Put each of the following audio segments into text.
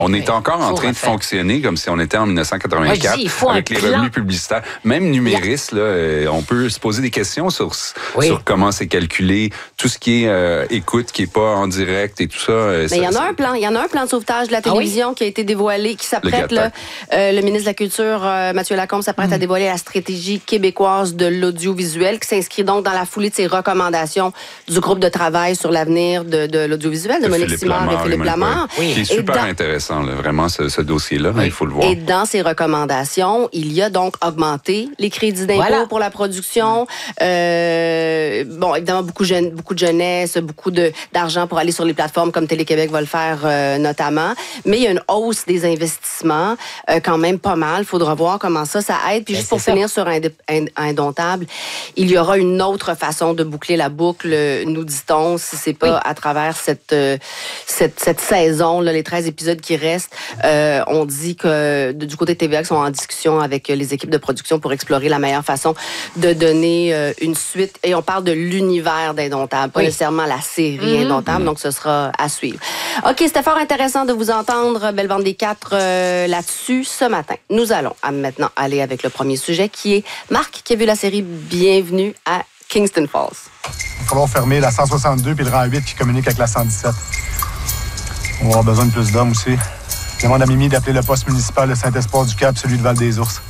On est encore en train de fonctionner comme si on était en 1984 avec les revenus publicitaires. Même numériste, là, on peut se poser des questions sur comment c'est calculé, tout ce qui est écoute, qui est pas en direct et tout ça. Mais il y en a un plan. Il y en a un plan de sauvetage de la télévision qui a été dévoilé, qui s'apprête. Le ministre de la Culture, Mathieu Lacombe, s'apprête à dévoiler la stratégie québécoise de l'audiovisuel, qui s'inscrit donc dans la foulée de ses recommandations du groupe de travail sur l'avenir de l'audiovisuel, de Monique Simard et Philippe Lamar. Qui est super intéressant. Là, vraiment, ce dossier-là, il faut le voir. Et dans ces recommandations, il y a donc augmenté les crédits d'impôt pour la production. Bon, évidemment, beaucoup de jeunesse, beaucoup d'argent pour aller sur les plateformes comme Télé-Québec va le faire notamment. Mais il y a une hausse des investissements, quand même pas mal. Il faudra voir comment ça aide. Puis juste pour finir sur Indomptable, il y aura une autre façon de boucler la boucle, nous dit-on, si c'est pas à travers cette saison, là, les 13 épisodes qui restent. On dit que du côté de TVA, ils sont en discussion avec les équipes de production pour explorer la meilleure façon de donner une suite. Et on parle de l'univers d'Indomptable, pas nécessairement la série Indomptable, donc ce sera à suivre. OK, c'était fort intéressant de vous entendre, Belle Bande des Quatre, là-dessus ce matin. Nous allons maintenant aller avec le premier sujet qui est Marc qui a vu la série Bienvenue à Kingston Falls. Il va falloir fermer la 162 puis le rang 8 qui communique avec la 117. On va avoir besoin de plus d'hommes aussi. Je demande à Mimi d'appeler le poste municipal de Saint-Espoir du Cap, celui de Val-des-Ours.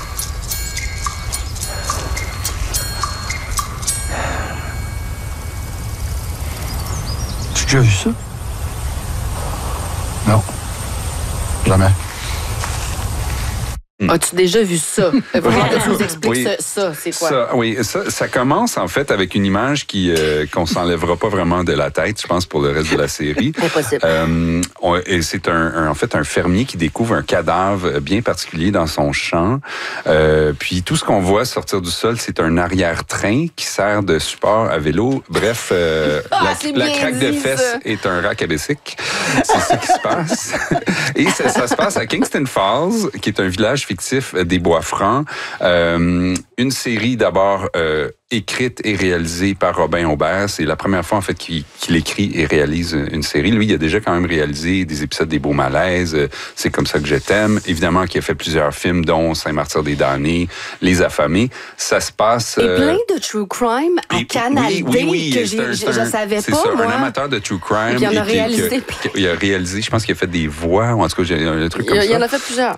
Tu as déjà vu ça? Non. Jamais. As-tu déjà vu ça? Il va falloir que tu nous expliques ça, c'est quoi? Ça commence en fait avec une image qu'on s'enlèvera pas vraiment de la tête, je pense, pour le reste de la série. Impossible. Et c'est en fait un fermier qui découvre un cadavre bien particulier dans son champ. Puis tout ce qu'on voit sortir du sol, c'est un arrière-train qui sert de support à vélo. Bref, la craque de fesses est un rack à bicycle. C'est ça qui se passe. Et ça se passe à Kingston Falls, qui est un village fictif des Bois-Francs. Une série d'abord écrite et réalisée par Robin Aubert. C'est la première fois en fait qu'il écrit et réalise une série. Lui, il a déjà quand même réalisé des épisodes des Beaux Malaises, C'est comme ça que je t'aime. Évidemment, qu'il a fait plusieurs films, dont Saint-Martyr-des-Damnés, Les Affamés. Ça se passe... Et plein de true crime à Canal D que je savais pas, moi. Un amateur de true crime. Il en a réalisé il a réalisé, je pense qu'il a fait des voix, ou en tout cas, un truc comme ça. Il en a fait plusieurs.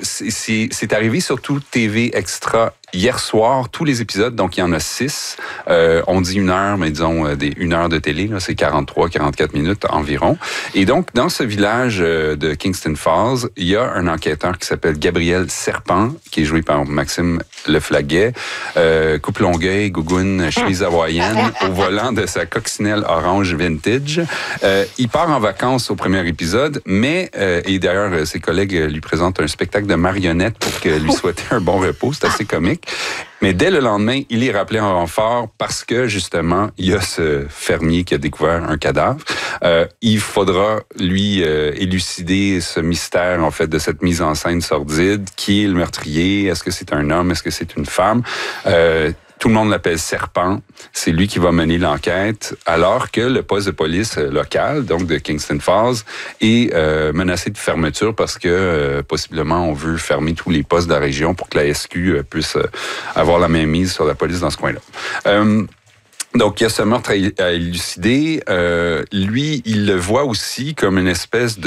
C'est arrivé sur tout TV Extra hier soir, tous les épisodes, donc il y en a 6. On dit 1 heure, mais disons 1 heure de télé, là, c'est 44 minutes environ. Et donc, dans ce village de Kingston Falls, il y a un enquêteur qui s'appelle Gabriel Serpent, qui est joué par Maxime Leflaguet, coupe longueuil, gougoune, chemise hawaïenne, au volant de sa coccinelle orange vintage. Il part en vacances au premier épisode, mais, et d'ailleurs, ses collègues lui présentent un spectacle de marionnettes pour lui souhaiter un bon repos. C'est assez comique. Mais dès le lendemain, il est rappelé en renfort parce que, justement, il y a ce fermier qui a découvert un cadavre. Il faudra, lui, élucider ce mystère, en fait, de cette mise en scène sordide. Qui est le meurtrier? Est-ce que c'est un homme? Est-ce que c'est une femme? Tout le monde l'appelle Serpent. C'est lui qui va mener l'enquête, alors que le poste de police local, donc de Kingston Falls, est menacé de fermeture parce que possiblement on veut fermer tous les postes de la région pour que la SQ puisse avoir la main mise sur la police dans ce coin-là. Donc, il y a ce meurtre à élucider. Lui, il le voit aussi comme une espèce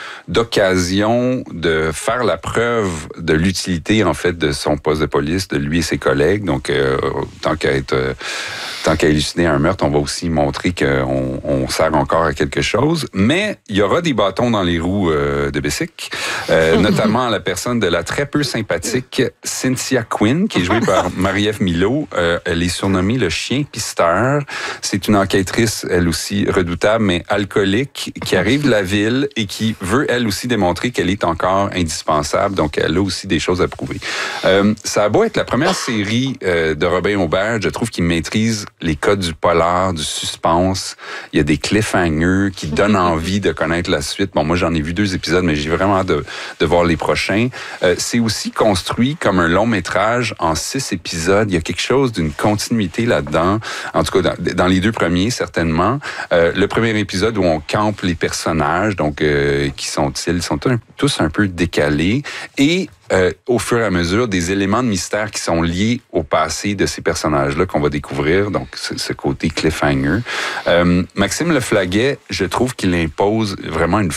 d'occasion de faire la preuve de l'utilité, en fait, de son poste de police, de lui et ses collègues. Donc, tant qu'à élucider un meurtre, on va aussi montrer qu'on sert encore à quelque chose. Mais il y aura des bâtons dans les roues de Bessic, notamment la personne de la très peu sympathique Cynthia Quinn, qui est jouée par Marie-Ève Milot. Elle est surnommée le chien pisteur. C'est une enquêtrice, elle aussi, redoutable, mais alcoolique, qui arrive de la ville et qui veut, elle aussi, démontrer qu'elle est encore indispensable. Donc, elle a aussi des choses à prouver. Ça a beau être la première série de Robin Aubert, je trouve qu'il maîtrise les codes du polar, du suspense. Il y a des cliffhangers qui donnent envie de connaître la suite. Bon, moi, j'en ai vu 2 épisodes, mais j'ai vraiment hâte de voir les prochains. C'est aussi construit comme un long métrage en 6 épisodes. Il y a quelque chose d'une continuité là-dedans. En tout tout cas dans les 2 premiers, certainement. Le premier épisode où on campe les personnages, donc qui sont-ils? Ils sont tous un peu décalés. Et au fur et à mesure, des éléments de mystère qui sont liés au passé de ces personnages-là qu'on va découvrir, donc ce côté cliffhanger. Maxime Le Flaguet, je trouve qu'il impose vraiment une